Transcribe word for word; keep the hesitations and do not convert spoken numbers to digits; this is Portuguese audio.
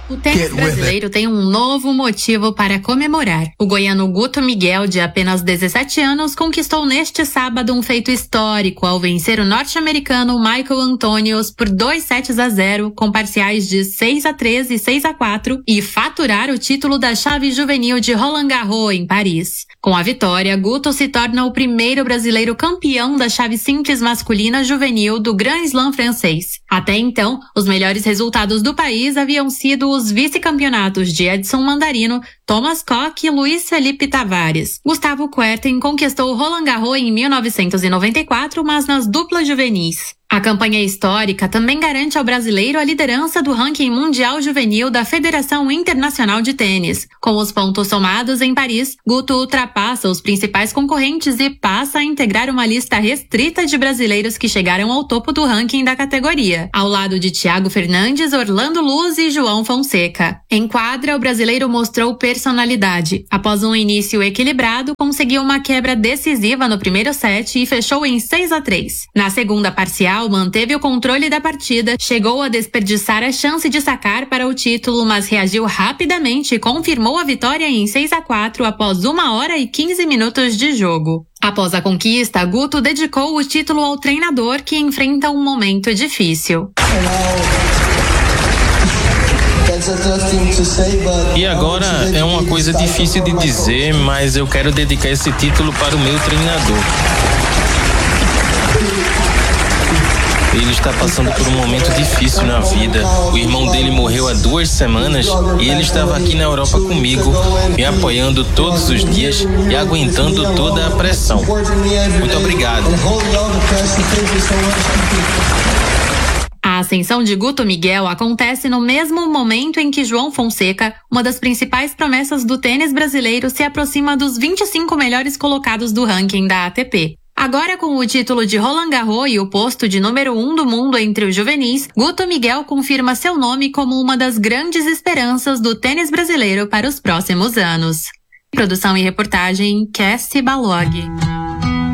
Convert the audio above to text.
O tênis brasileiro tem um novo motivo para comemorar. O goiano Guto Miguel, de apenas dezessete anos, conquistou neste sábado um feito histórico ao vencer o norte-americano Michael Antonius por dois sets a zero, com parciais de seis a três e seis a quatro, e faturar o título da chave juvenil de Roland Garros em Paris. Com a vitória, Guto se torna o primeiro brasileiro campeão da chave simples masculina juvenil do Grand Slam francês. Até então, os melhores resultados do país haviam sido os vice-campeonatos de Edson Mandarino, Thomas Koch e Luiz Felipe Tavares. Gustavo Kuerten conquistou o Roland Garros em mil novecentos e noventa e quatro, mas nas duplas juvenis. A campanha histórica também garante ao brasileiro a liderança do ranking mundial juvenil da Federação Internacional de Tênis. Com os pontos somados em Paris, Guto ultrapassa os principais concorrentes e passa a integrar uma lista restrita de brasileiros que chegaram ao topo do ranking da categoria, ao lado de Thiago Fernandes, Orlando Luz e João Fonseca. Em quadra, o brasileiro mostrou personalidade. Após um início equilibrado, conseguiu uma quebra decisiva no primeiro set e fechou em seis a três. Na segunda parcial, manteve o controle da partida, chegou a desperdiçar a chance de sacar para o título, mas reagiu rapidamente e confirmou a vitória em seis a quatro após uma hora e quinze minutos de jogo. Após a conquista, Guto dedicou o título ao treinador, que enfrenta um momento difícil. E agora é uma coisa difícil de dizer, mas eu quero dedicar esse título para o meu treinador. Ele está passando por um momento difícil na vida. O irmão dele morreu há duas semanas e ele estava aqui na Europa comigo, me apoiando todos os dias e aguentando toda a pressão. Muito obrigado. A ascensão de Guto Miguel acontece no mesmo momento em que João Fonseca, uma das principais promessas do tênis brasileiro, se aproxima dos vinte e cinco melhores colocados do ranking da A T P. Agora, com o título de Roland Garros e o posto de número um do mundo entre os juvenis, Guto Miguel confirma seu nome como uma das grandes esperanças do tênis brasileiro para os próximos anos. Produção e reportagem, Cassie Balog.